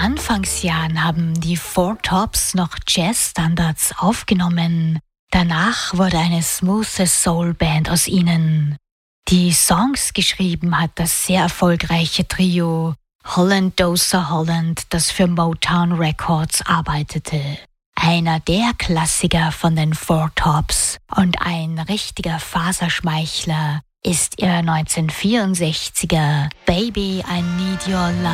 Anfangsjahren haben die Four Tops noch Jazzstandards aufgenommen. Danach wurde eine smooth Soul-Band aus ihnen. Die Songs geschrieben hat das sehr erfolgreiche Trio Holland Dozier Holland, das für Motown Records arbeitete. Einer der Klassiker von den Four Tops und ein richtiger Faserschmeichler ist ihr 1964er Baby, I Need Your Love.